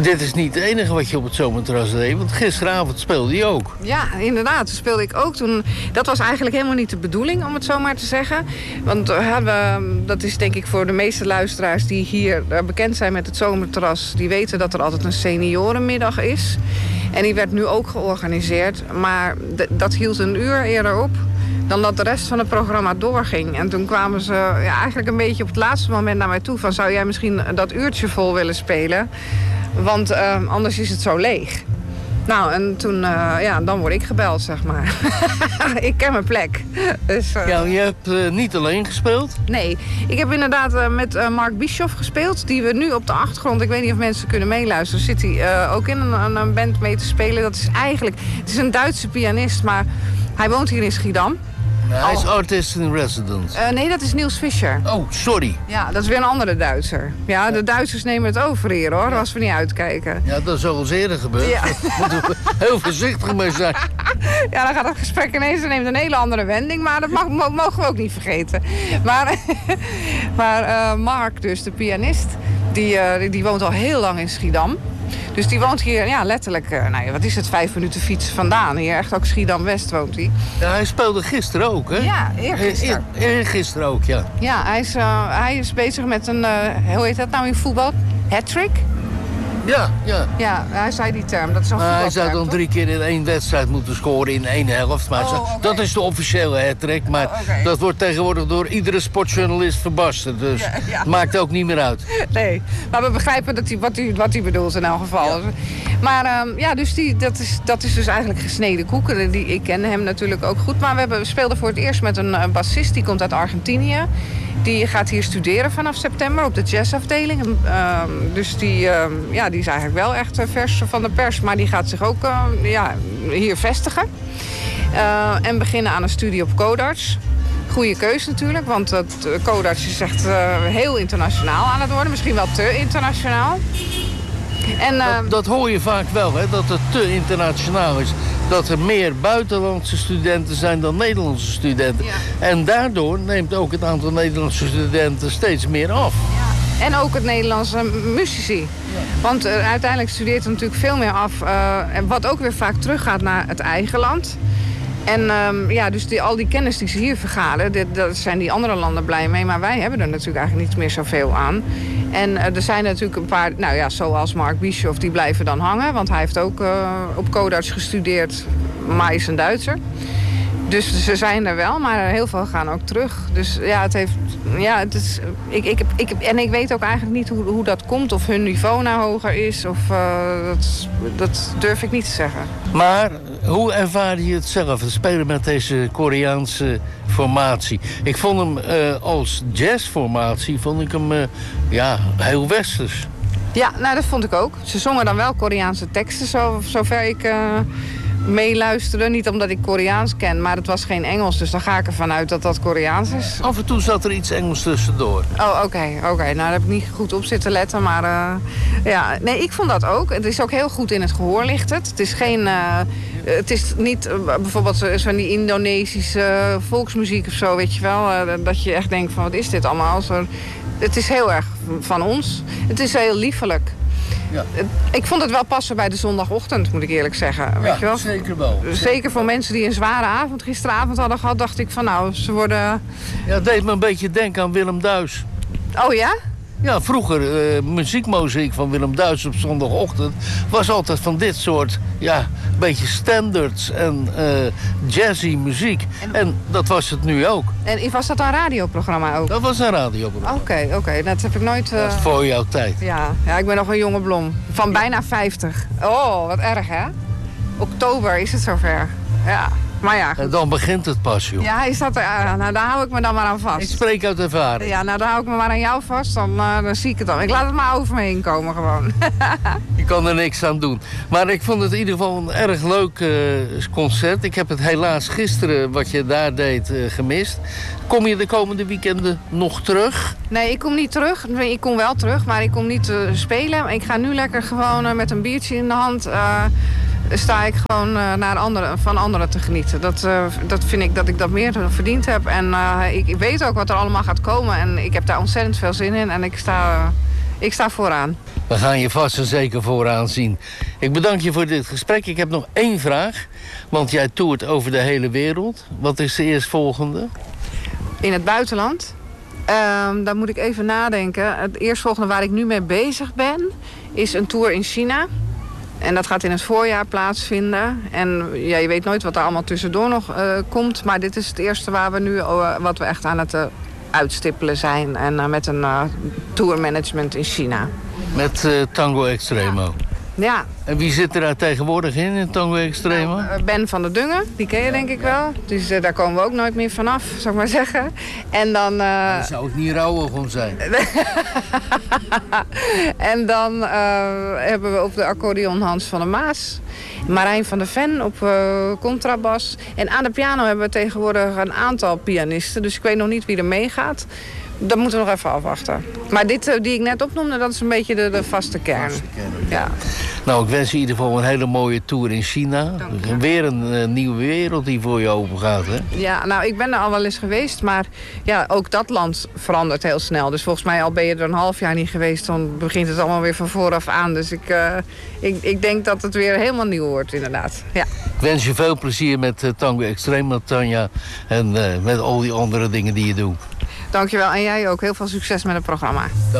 Dit is niet het enige wat je op het zomerterras deed, want gisteravond speelde je ook. Ja, inderdaad. Dat speelde ik ook toen. Dat was eigenlijk helemaal niet de bedoeling, om het zo maar te zeggen. Want dat is denk ik voor de meeste luisteraars die hier bekend zijn met het zomerterras, die weten dat er altijd een seniorenmiddag is. En die werd nu ook georganiseerd, maar dat hield een uur eerder op dan dat de rest van het programma doorging. En toen kwamen ze eigenlijk een beetje op het laatste moment naar mij toe van, zou jij misschien dat uurtje vol willen spelen? Want anders is het zo leeg. Nou, en toen, dan word ik gebeld, zeg maar. Ik ken mijn plek. Dus, Ja, je hebt niet alleen gespeeld? Nee, ik heb inderdaad met Mark Bischoff gespeeld. Die we nu op de achtergrond, ik weet niet of mensen kunnen meeluisteren, zit hij ook in een band mee te spelen. Dat is eigenlijk, het is een Duitse pianist, maar hij woont hier in Schiedam. Hij is artist in residence. Nee, dat is Niels Fischer. Oh, sorry. Ja, dat is weer een andere Duitser. Ja, de Duitsers nemen het over hier, hoor, als we niet uitkijken. Ja, dat is al eens eerder gebeurd. Ja. Daar moeten we heel voorzichtig mee zijn. Ja, dan gaat het gesprek ineens, neemt een hele andere wending. Maar dat mogen we ook niet vergeten. Maar Mark, dus de pianist, die woont al heel lang in Schiedam. Dus die woont hier letterlijk, wat is het, 5 minuten fietsen vandaan. Hier echt ook Schiedam-West woont hij. Ja, hij speelde gisteren ook, hè? Ja, eergisteren. Eergisteren ook, ja. Ja, hij is bezig met een, hoe heet dat nou in voetbal? Hat-trick? Ja. Ja, hij zei die term. Dat is een Hij zou dan toch? 3 keer in 1 wedstrijd moeten scoren in 1 helft. Maar oké. dat is de officiële hat-trick. Maar oké. dat wordt tegenwoordig door iedere sportjournalist verbasterd. Dus Ja. het maakt ook niet meer uit. Nee, maar we begrijpen wat hij bedoelt in elk geval. Ja. Maar dus dat is dus eigenlijk gesneden koek. Ik ken hem natuurlijk ook goed. Maar we speelden voor het eerst met een bassist. Die komt uit Argentinië. Die gaat hier studeren vanaf september op de jazzafdeling. Dus die is eigenlijk wel echt vers van de pers. Maar die gaat zich ook hier vestigen. En beginnen aan een studie op Codarts. Goede keus natuurlijk, want Codarts is echt heel internationaal aan het worden. Misschien wel te internationaal. En, dat hoor je vaak wel, hè, dat het te internationaal is. Dat er meer buitenlandse studenten zijn dan Nederlandse studenten. Ja. En daardoor neemt ook het aantal Nederlandse studenten steeds meer af. Ja. En ook het Nederlandse muzici. Ja. Want uiteindelijk studeert er natuurlijk veel meer af. Wat ook weer vaak teruggaat naar het eigen land. En dus al die kennis die ze hier vergaren, daar zijn die andere landen blij mee. Maar wij hebben er natuurlijk eigenlijk niet meer zoveel aan. En er zijn natuurlijk een paar, zoals Mark Bischoff, die blijven dan hangen. Want hij heeft ook op Codarts gestudeerd, maar is een Duitser. Dus ze zijn er wel, maar heel veel gaan ook terug. Dus ik weet ook eigenlijk niet hoe dat komt. Of hun niveau nou hoger is. Of dat durf ik niet te zeggen. Maar hoe ervaar je het zelf, het spelen met deze Koreaanse formatie? Ik vond hem als jazzformatie heel westers. Ja, dat vond ik ook. Ze zongen dan wel Koreaanse teksten, zover ik meeluisterde. Niet omdat ik Koreaans ken, maar het was geen Engels. Dus dan ga ik ervan uit dat dat Koreaans is. Af en toe zat er iets Engels tussendoor. Oh, oké. Nou, daar heb ik niet goed op zitten letten. Maar nee, ik vond dat ook. Het is ook heel goed in het gehoor ligt het. Het is geen... het is niet bijvoorbeeld van die Indonesische volksmuziek of zo, weet je wel. Dat je echt denkt van, wat is dit allemaal? Het is heel erg van ons. Het is heel liefelijk. Ja. Ik vond het wel passen bij de zondagochtend, moet ik eerlijk zeggen. Weet je wel? Zeker wel. Zeker voor mensen die een zware avond gisteravond hadden gehad, dacht ik van ze worden... Ja, het deed me een beetje denken aan Willem Duis. Oh ja? Ja, vroeger muziekmuziek van Willem Duis op zondagochtend was altijd van dit soort, beetje standards en jazzy muziek. En dat was het nu ook. En was dat een radioprogramma ook? Dat was een radioprogramma. Oké. Dat heb ik nooit... Dat is voor jouw tijd. Ja, ik ben nog een jonge blom. Van bijna 50. Oh, wat erg, hè? Oktober is het zover. Ja. Maar ja, goed. En dan begint het pas, joh. Ja, is dat daar hou ik me dan maar aan vast. Ik spreek uit ervaring. Ja, dan hou ik me maar aan jou vast, dan zie ik het dan. Ik laat het maar over me heen komen gewoon. Je kan er niks aan doen. Maar ik vond het in ieder geval een erg leuk concert. Ik heb het helaas gisteren, wat je daar deed, gemist. Kom je de komende weekenden nog terug? Nee, ik kom niet terug. Ik kom wel terug, maar ik kom niet spelen. Ik ga nu lekker gewoon met een biertje in de hand... sta ik gewoon van anderen te genieten. Dat vind ik dat ik dat meer verdiend heb. En ik weet ook wat er allemaal gaat komen. En ik heb daar ontzettend veel zin in. En ik sta vooraan. We gaan je vast en zeker vooraan zien. Ik bedank je voor dit gesprek. Ik heb nog 1 vraag. Want jij toert over de hele wereld. Wat is de eerstvolgende? In het buitenland? Daar moet ik even nadenken. Het eerstvolgende waar ik nu mee bezig ben is een tour in China. En dat gaat in het voorjaar plaatsvinden. En ja, je weet nooit wat er allemaal tussendoor nog komt. Maar dit is het eerste waar we nu wat we echt aan het uitstippelen zijn. En met een tourmanagement in China. Met Tango Extremo. Ja. En wie zit er daar tegenwoordig in Tango Extremo? Ben van der Dungen, die ken je denk ik wel. Dus daar komen we ook nooit meer vanaf, zou ik maar zeggen. En dan... Daar zou ik niet rouwig om zijn. En dan hebben we op de accordeon Hans van der Maas. Marijn van der Ven op contrabas. En aan de piano hebben we tegenwoordig een aantal pianisten. Dus ik weet nog niet wie er meegaat. Dat moeten we nog even afwachten. Maar dit die ik net opnoemde, dat is een beetje de vaste kern. Ja. Nou, ik wens je in ieder geval een hele mooie tour in China. Weer een nieuwe wereld die voor je open gaat, hè? Ja, nou, ik ben er al wel eens geweest. Maar ja, ook dat land verandert heel snel. Dus volgens mij al ben je er een half jaar niet geweest. Dan begint het allemaal weer van vooraf aan. Dus ik denk dat het weer helemaal nieuw wordt, inderdaad. Ja. Ik wens je veel plezier met Tango Extremo, Tanja. En met al die andere dingen die je doet. Dankjewel. En jij ook. Heel veel succes met het programma.